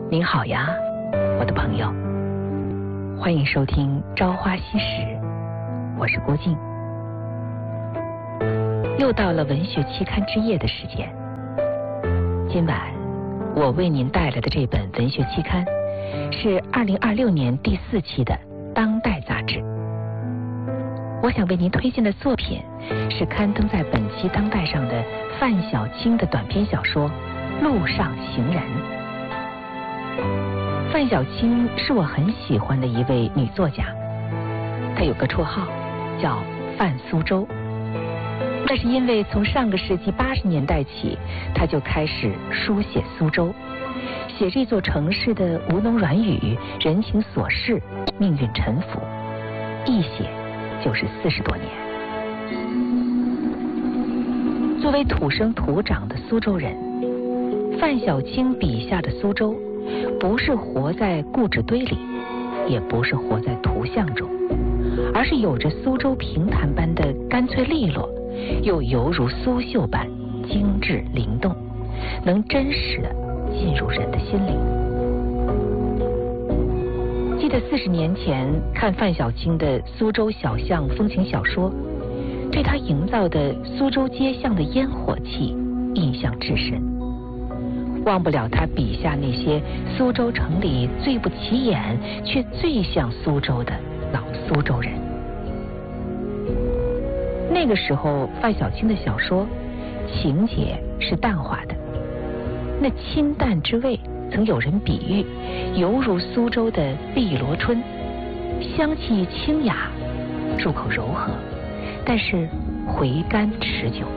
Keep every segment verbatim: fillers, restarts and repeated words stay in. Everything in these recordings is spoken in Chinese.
您好呀，我的朋友，欢迎收听《朝花夕拾》，我是郭静。又到了文学期刊之夜的时间，今晚我为您带来的这本文学期刊是二零二六年第四期的《当代》杂志。我想为您推荐的作品是刊登在本期《当代》上的范小青的短篇小说《路上行人》。范小青是我很喜欢的一位女作家，她有个绰号叫范苏州。那是因为从上个世纪八十年代起，她就开始书写苏州，写这座城市的吴侬软语、人情琐事、命运沉浮，一写就是四十多年。作为土生土长的苏州人，范小青笔下的苏州不是活在故纸堆里，也不是活在图像中，而是有着苏州平坦般的干脆利落，又犹如苏绣般精致灵动，能真实的进入人的心灵。记得四十年前看范小青的苏州小巷风情小说，对他营造的苏州街巷的烟火气印象至深，忘不了他笔下那些苏州城里最不起眼却最像苏州的老苏州人。那个时候范小青的小说情节是淡化的，那清淡之味曾有人比喻犹如苏州的碧螺春，香气清雅，入口柔和，但是回甘持久。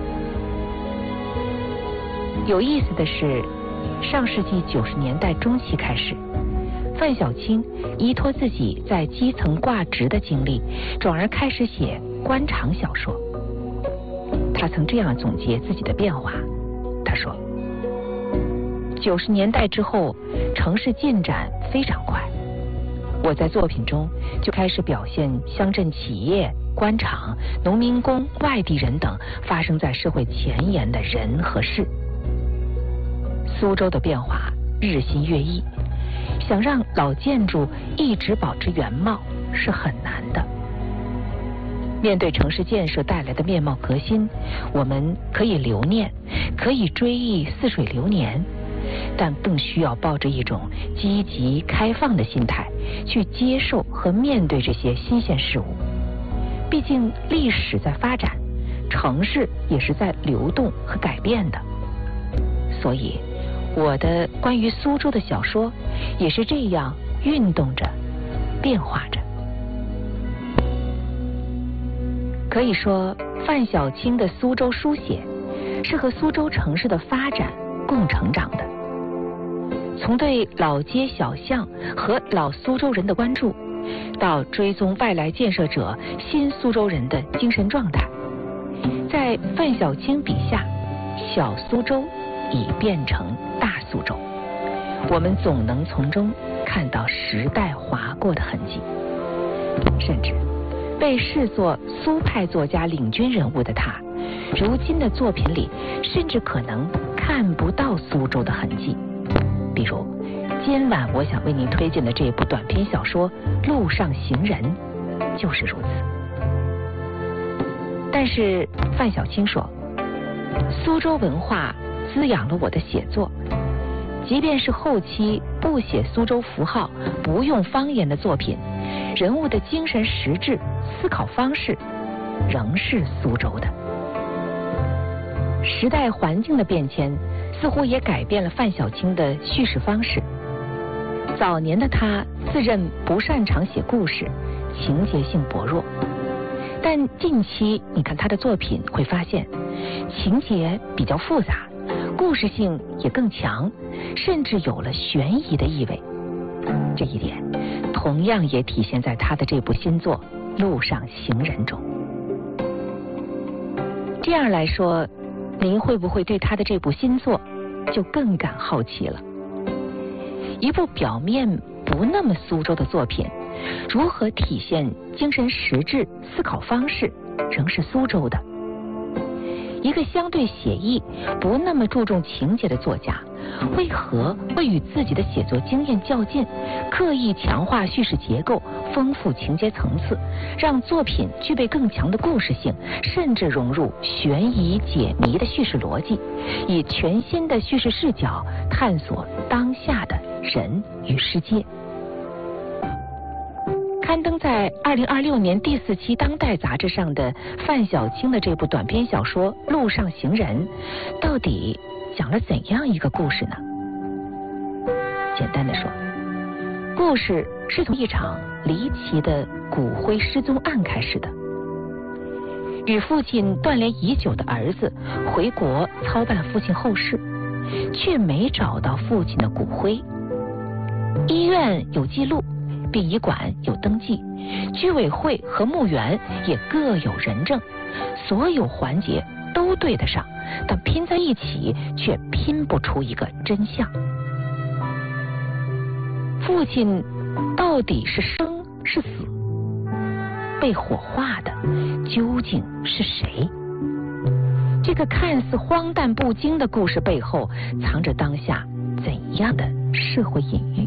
有意思的是，上世纪九十年代中期开始，范小青依托自己在基层挂职的经历，转而开始写官场小说。他曾这样总结自己的变化，他说：九十年代之后，城市进展非常快，我在作品中就开始表现乡镇企业、官场、农民工、外地人等发生在社会前沿的人和事。苏州的变化日新月异，想让老建筑一直保持原貌是很难的。面对城市建设带来的面貌革新，我们可以留念，可以追忆似水流年，但更需要抱着一种积极开放的心态去接受和面对这些新鲜事物。毕竟历史在发展，城市也是在流动和改变的。所以我的关于苏州的小说也是这样运动着，变化着。可以说，范小青的苏州书写是和苏州城市的发展共成长的。从对老街小巷和老苏州人的关注，到追踪外来建设者新苏州人的精神状态，在范小青笔下，小苏州已变成大苏州，我们总能从中看到时代划过的痕迹。甚至被视作苏派作家领军人物的他，如今的作品里甚至可能看不到苏州的痕迹。比如今晚我想为您推荐的这部短篇小说《路上行人》就是如此。但是范小青说，苏州文化滋养了我的写作，即便是后期不写苏州符号、不用方言的作品，人物的精神实质、思考方式仍是苏州的。时代环境的变迁似乎也改变了范小青的叙事方式。早年的他自认不擅长写故事，情节性薄弱，但近期你看他的作品会发现，情节比较复杂，故事性也更强，甚至有了悬疑的意味。这一点同样也体现在他的这部新作《路上行人》中。这样来说，您会不会对他的这部新作就更感好奇了？一部表面不那么苏州的作品，如何体现精神实质、思考方式仍是苏州的？ 一个相对写意、不那么注重情节的作家，为何会与自己的写作经验较劲，刻意强化叙事结构，丰富情节层次，让作品具备更强的故事性，甚至融入悬疑解谜的叙事逻辑，以全新的叙事视角探索当下的人与世界。刊登在二零二六年第四期《当代》杂志上的范小青的这部短篇小说《路上行人》，到底讲了怎样一个故事呢？简单的说，故事是从一场离奇的骨灰失踪案开始的。与父亲断联已久的儿子回国操办父亲后事，却没找到父亲的骨灰。医院有记录，殡仪馆有登记，居委会和墓园也各有人证，所有环节都对得上，但拼在一起却拼不出一个真相。父亲到底是生是死？被火化的究竟是谁？这个看似荒诞不经的故事背后，藏着当下怎样的社会隐喻？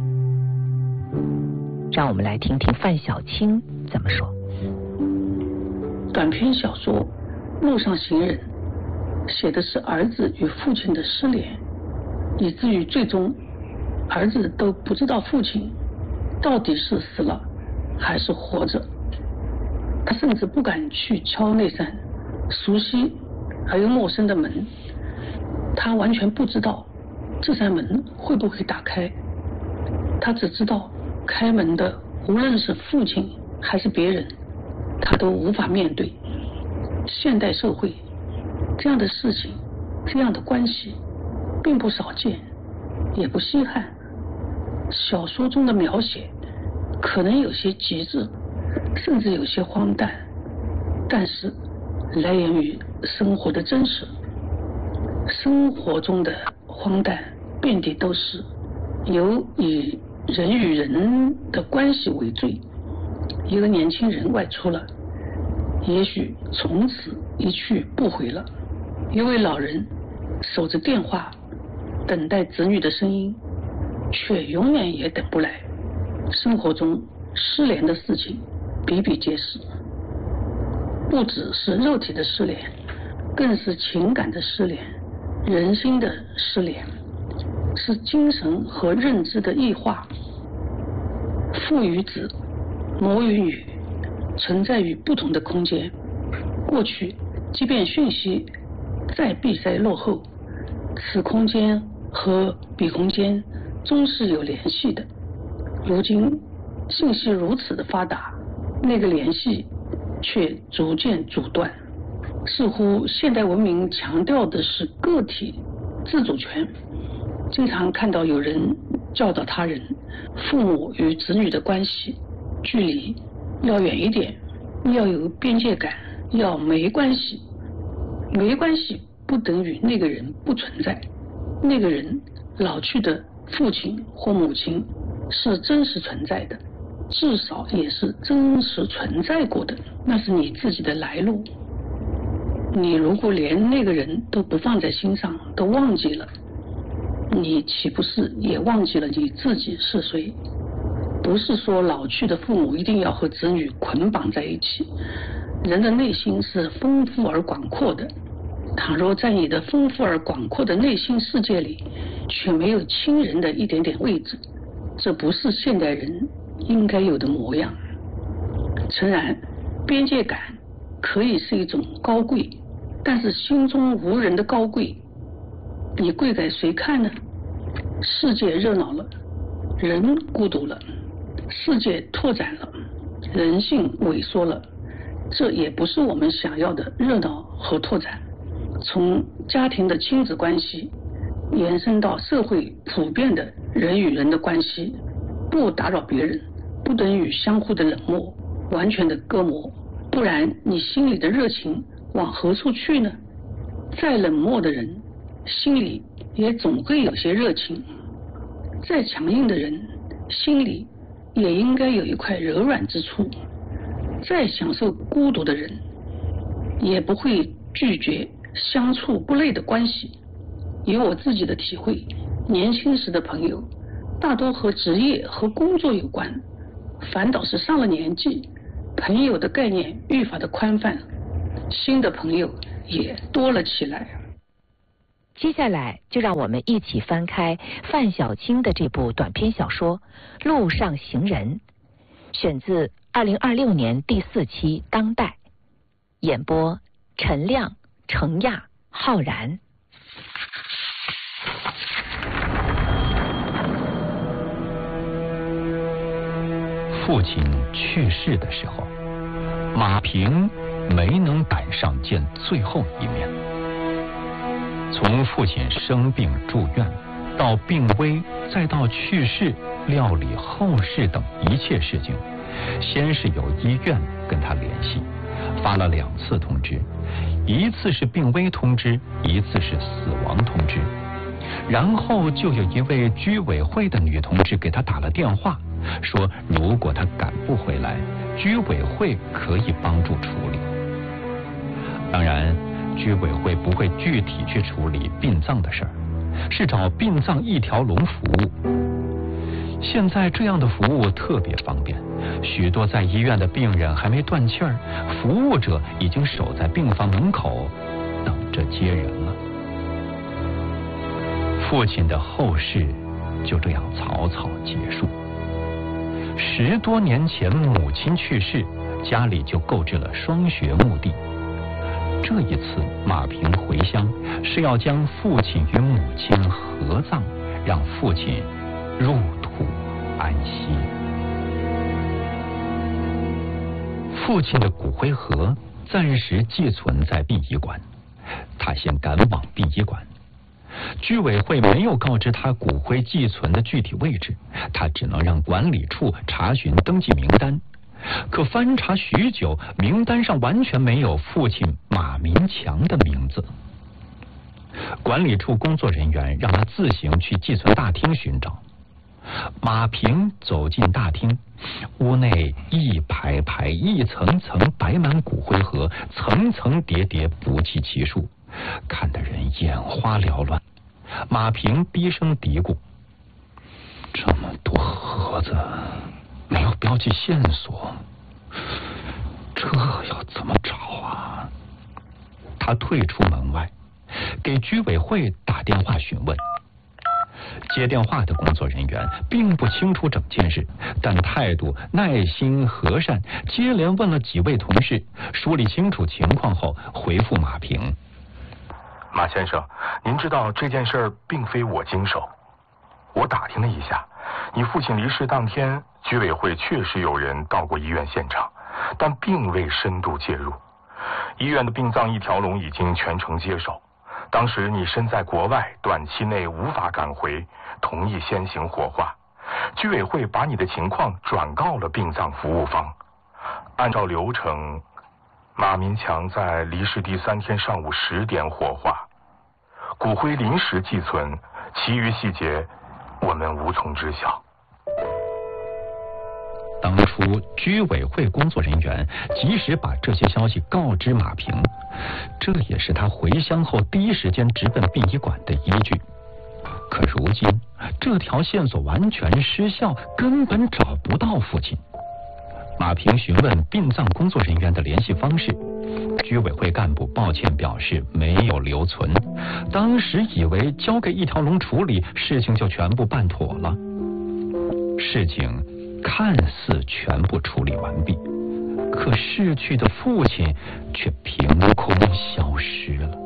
让我们来听听范小青怎么说。 短篇小说《路上行人》写的是儿子与父亲的失联，以至于最终儿子都不知道父亲到底是死了还是活着。他甚至不敢去敲那扇熟悉而又陌生的门，他完全不知道这扇门会不会打开。他只知道开门的无论是父亲还是别人，他都无法面对。现代社会这样的事情，这样的关系并不少见，也不稀罕。小说中的描写可能有些极致，甚至有些荒诞，但是来源于生活的真实。生活中的荒诞遍地都是，有以人与人的关系为最。一个年轻人外出了，也许从此一去不回了。一位老人守着电话，等待子女的声音，却永远也等不来。生活中失联的事情比比皆是，不只是肉体的失联，更是情感的失联，人心的失联，是精神和认知的异化。父与子，母与女，存在于不同的空间。过去即便讯息再闭塞落后，此空间和彼空间终是有联系的。如今信息如此的发达，那个联系却逐渐阻断。似乎现代文明强调的是个体自主权，经常看到有人教导他人，父母与子女的关系距离要远一点，要有边界感，要没关系。没关系不等于那个人不存在，那个人老去的父亲或母亲是真实存在的，至少也是真实存在过的，那是你自己的来路。你如果连那个人都不放在心上，都忘记了，你岂不是也忘记了你自己是谁？不是说老去的父母一定要和子女捆绑在一起，人的内心是丰富而广阔的，倘若在你的丰富而广阔的内心世界里却没有亲人的一点点位置，这不是现代人应该有的模样。诚然，边界感可以是一种高贵，但是心中无人的高贵，你贵给谁看呢？世界热闹了，人孤独了；世界拓展了，人性萎缩了。这也不是我们想要的热闹和拓展。从家庭的亲子关系延伸到社会普遍的人与人的关系，不打扰别人不等于相互的冷漠，完全的割膜，不然你心里的热情往何处去呢？再冷漠的人心里也总会有些热情，再强硬的人心里也应该有一块柔软之处，再享受孤独的人也不会拒绝相处不累的关系。以我自己的体会，年轻时的朋友大多和职业和工作有关，反倒是上了年纪，朋友的概念愈发的宽泛，新的朋友也多了起来。 接下来就让我们一起翻开范小青的这部短篇小说《路上行人》，选自二零二六年第四期《当代》，演播陈亮、程亚、浩然。 父亲去世的时候，马平没能赶上见最后一面。从父亲生病住院到病危，再到去世、料理后事等一切事情，先是有医院跟他联系，发了两次通知，一次是病危通知，一次是死亡通知。然后就有一位居委会的女同志给他打了电话，说如果他赶不回来，居委会可以帮助处理。当然居委会不会具体去处理殡葬的事儿，是找殡葬一条龙服务。现在这样的服务特别方便，许多在医院的病人还没断气儿，服务者已经守在病房门口等着接人了。父亲的后事就这样草草结束。十多年前母亲去世，家里就购置了双学墓地。这一次马平回乡是要将父亲与母亲合葬，让父亲入土安息。父亲的骨灰盒暂时寄存在殡仪馆，他先赶往殡仪馆。居委会没有告知他骨灰寄存的具体位置，他只能让管理处查询登记名单。可翻查许久，名单上完全没有父亲马民强的名字。管理处工作人员让他自行去寄存大厅寻找。马平走进大厅，屋内一排排一层层摆满骨灰盒，层层叠叠不计其数，看得人眼花缭乱。马平低声嘀咕：这么多盒子没有标记线索，这要怎么找啊？他退出门外，给居委会打电话询问。接电话的工作人员并不清楚整件事，但态度耐心和善，接连问了几位同事，梳理清楚情况后回复马平： 马先生，您知道这件事并非我经手。我打听了一下，你父亲离世当天，居委会确实有人到过医院现场，但并未深度介入。医院的殡葬一条龙已经全程接手。当时你身在国外，短期内无法赶回，同意先行火化。居委会把你的情况转告了殡葬服务方。按照流程，马民强在离世第三天上午十点火化，骨灰临时寄存，其余细节我们无从知晓。 当初居委会工作人员及时把这些消息告知马平，这也是他回乡后第一时间直奔殡仪馆的依据。可如今这条线索完全失效，根本找不到父亲。马平询问殡葬工作人员的联系方式，居委会干部抱歉表示没有留存，当时以为交给一条龙处理，事情就全部办妥了。事情看似全部处理完毕，可逝去的父亲却凭空消失了。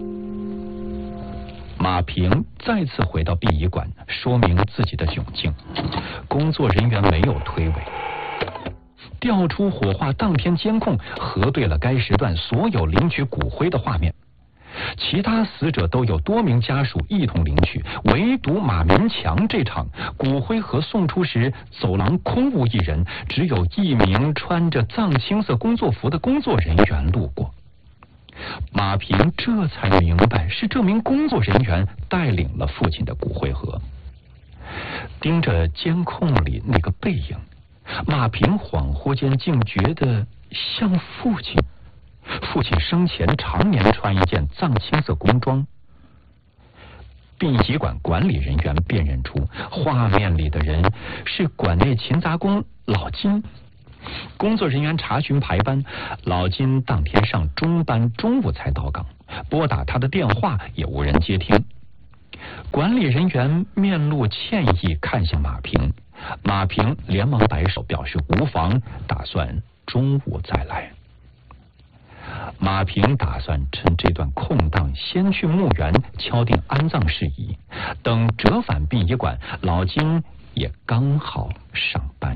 马平再次回到殡仪馆，说明自己的窘境，工作人员没有推诿，调出火化当天监控，核对了该时段所有领取骨灰的画面。其他死者都有多名家属一同领取，唯独马民强这场骨灰盒送出时，走廊空无一人，只有一名穿着藏青色工作服的工作人员路过。马平这才明白，是这名工作人员带领了父亲的骨灰盒。盯着监控里那个背影，马平恍惚间竟觉得像父亲。 父亲生前常年穿一件藏青色工装。殡仪馆管理人员辨认出画面里的人是馆内勤杂工老金。工作人员查询排班，老金当天上中班，中午才到岗，拨打他的电话也无人接听。管理人员面露歉意看向马平，马平连忙摆手表示无妨，打算中午再来。马平打算趁这段空档先去墓园敲定安葬事宜，等折返殡仪馆，老金也刚好上班。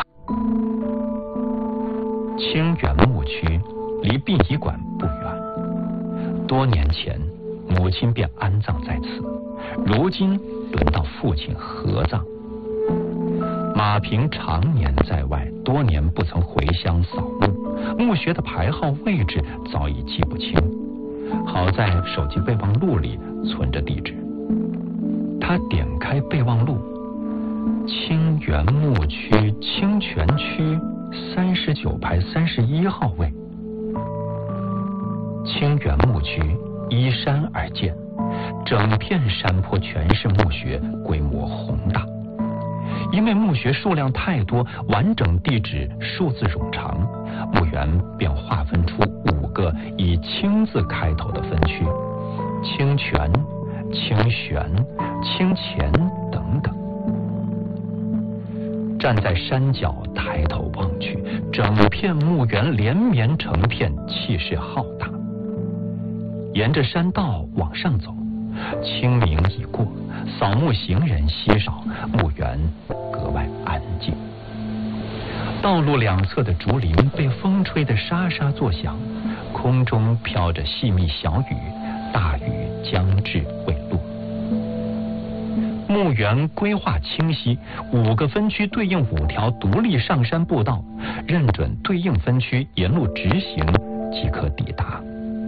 清源墓区离殡仪馆不远，多年前母亲便安葬在此，如今轮到父亲合葬。马平常年在外，多年不曾回乡扫墓，墓穴的牌号位置早已记不清，好在手机备忘录里存着地址。他点开备忘录，清源墓区清泉区三十九排三十一号位。清源墓区依山而建，整片山坡全是墓穴，规模宏大。因为墓穴数量太多，完整地址数字冗长，墓园便划分出五个以清字开头的分区：清泉、清玄、清钱等等。站在山脚抬头望去，整片墓园连绵成片，气势浩大。沿着山道往上走，清明已过，扫墓行人稀少，墓园格外安静。道路两侧的竹林被风吹得沙沙作响，空中飘着细密小雨，大雨将至未落。墓园规划清晰，五个分区对应五条独立上山步道，认准对应分区沿路直行即可抵达。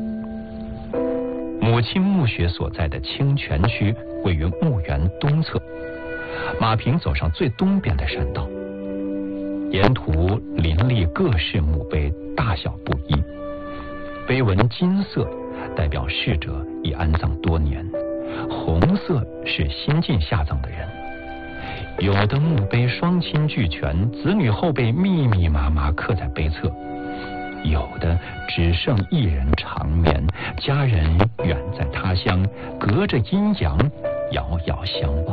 母亲墓穴所在的清泉区位于墓园东侧，马平走上最东边的山道，沿途林立各式墓碑，大小不一，碑文金色代表逝者已安葬多年，红色是新晋下葬的人。有的墓碑双亲俱全，子女后辈密密麻麻刻在碑侧，有的只剩一人长眠，家人远在他乡，隔着阴阳遥遥相望。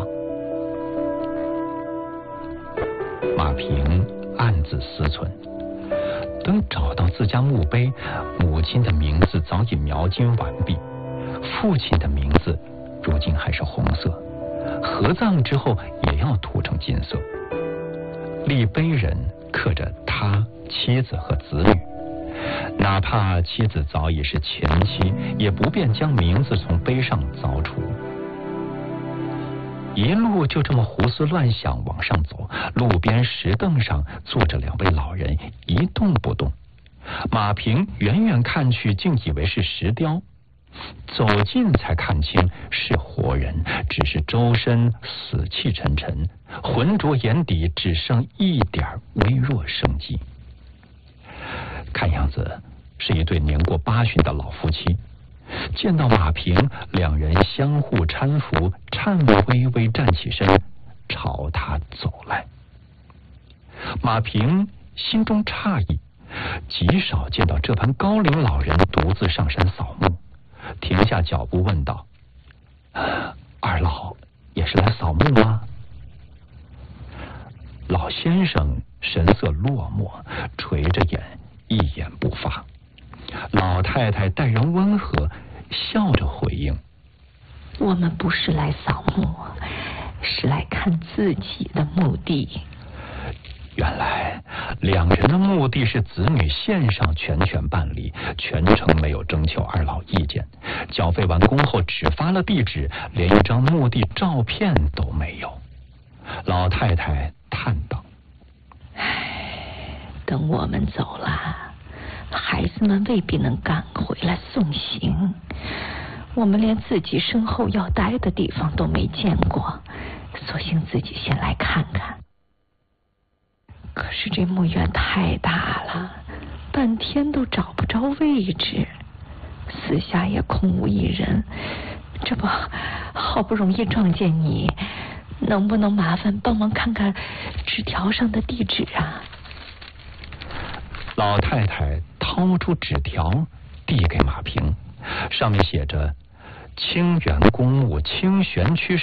马平暗自思忖，等找到自家墓碑，母亲的名字早已描金完毕，父亲的名字如今还是红色，合葬之后也要涂成金色。立碑人刻着他、妻子和子女，哪怕妻子早已是前妻，也不便将名字从碑上凿除。一路就这么胡思乱想往上走，路边石凳上坐着两位老人，一动不动。马平远远看去，竟以为是石雕，走近才看清是活人，只是周身死气沉沉，浑浊眼底只剩一点微弱生机。看样子是一对年过八旬的老夫妻。见到马平，两人相互搀扶，颤巍巍站起身，朝他走来。马平心中诧异，极少见到这般高龄老人独自上山扫墓，停下脚步问道：“二老也是来扫墓吗？”老先生神色落寞，垂着眼一言不发。老太太待人温和，笑着回应：“ 我们不是来扫墓，是来看自己的墓地。” 原来两人的目的是子女线上全权办理，全程没有征求二老意见，缴费完工后只发了地址，连一张墓地照片都没有。老太太叹道：“ 唉，等我们走了，孩子们未必能赶回来送行，我们连自己身后要待的地方都没见过，索性自己先来看看。可是这墓园太大了， 半天都找不着位置，四下也空无一人，这不好不容易撞见你，能不能麻烦帮忙看看纸条上的地址啊？ 老太太掏出纸条递给马平，上面写着清源公墓清玄区